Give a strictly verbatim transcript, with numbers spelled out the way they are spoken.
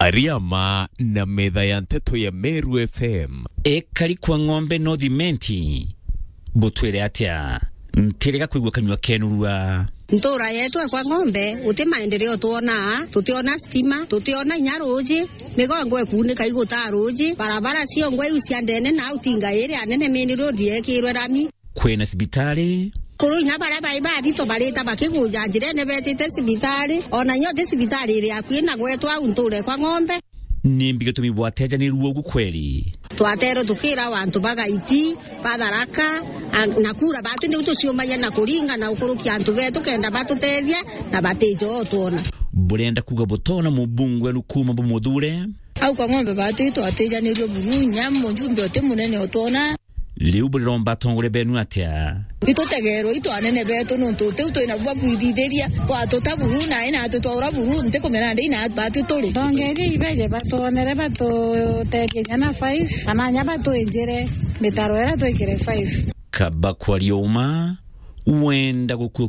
Ariama na metha ya nteto ya Meru F M. Ekari kwa ng'ombe no thimenti botwere atia ntirega kuigwa kanywa kenurua ntora yetu kwa ng'ombe uti maendeleo tuona tutiona stima tutiona nyaroji migongo ekunika iguta roji barabara cio ngwe uciandene na utinga ire anene mini road yekirwe rami kwena sibitari kuru nya bara bai badi to bareta bakiguja njire ne betite sibitari ona nyote sibitari ire akwina gwetu au nture kwa ng'ombe nimbiga tumibwateja ni ruo gukweli twatero tukira wantu baga iti padaraka nakura batu ndi utuciumanya na kuringa na ukurukia antu betu kenda batutethia na batejo tuona burenda kuga botona mubungwe nukuma bomudure au kwa ng'ombe batu twateja ni ro burunya monjumbe ote munene otona liu buromba tongore benu atia itotegero ito anene beto nuntu te uto ina bwa kuiditheria kwa tota buruna ina tutora buru nte komerande ina batu tole tongere ibeje batonere bato tekenya na five kana nya bato enjere mitaro era twekire five kaba kwa lioma wenda